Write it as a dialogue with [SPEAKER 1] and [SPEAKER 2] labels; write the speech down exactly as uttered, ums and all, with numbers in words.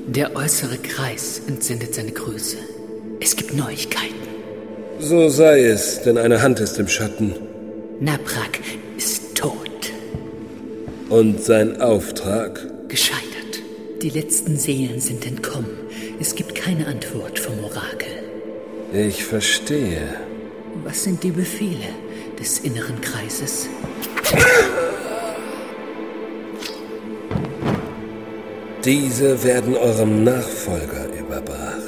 [SPEAKER 1] Der äußere Kreis entsendet seine Grüße. Es gibt Neuigkeiten.
[SPEAKER 2] So sei es, denn eine Hand ist im Schatten.
[SPEAKER 1] Naprak ist tot.
[SPEAKER 2] Und sein Auftrag?
[SPEAKER 1] Gescheitert. Die letzten Seelen sind entkommen. Es gibt keine Antwort vom Orakel.
[SPEAKER 2] Ich verstehe.
[SPEAKER 1] Was sind die Befehle des inneren Kreises?
[SPEAKER 2] Diese werden eurem Nachfolger überbracht.